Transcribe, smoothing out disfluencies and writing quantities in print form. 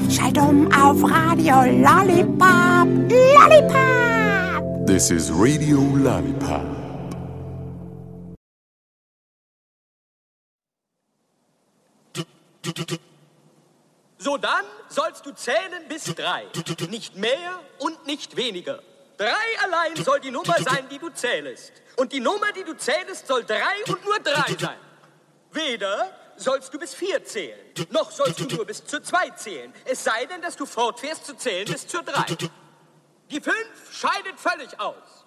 Schalt auf Radio Lollipop. Lollipop! This is Radio Lollipop. So, dann sollst du zählen bis 3. Nicht mehr und nicht weniger. 3 allein soll die Nummer sein, die du zählest. Und die Nummer, die du zählest, soll 3 und nur 3 sein. Weder sollst du bis 4 zählen, noch sollst du nur bis zur 2 zählen. Es sei denn, dass du fortfährst zu zählen bis zur 3. Die 5 scheidet völlig aus.